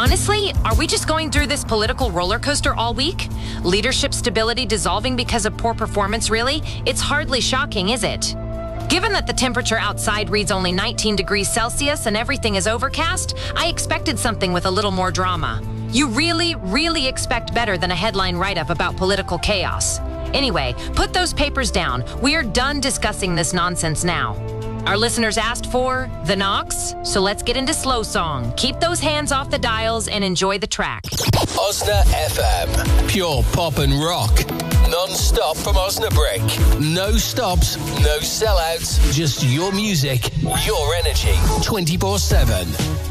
Honestly, are we just going through this political roller coaster all week? Leadership stability dissolving because of poor performance, really? It's hardly shocking, is it? Given that the temperature outside reads only 19 degrees Celsius and everything is overcast, I expected something with a little more drama. You really, really expect better than a headline write-up about political chaos. Anyway, put those papers down. We are done discussing this nonsense now. Our listeners asked for The Knox, so let's get into Slow Song. Keep those hands off the dials and enjoy the track. Osna FM. Pure pop and rock. Non-stop from Osnabrück. No stops, no sellouts, just your music, your energy, 24/7.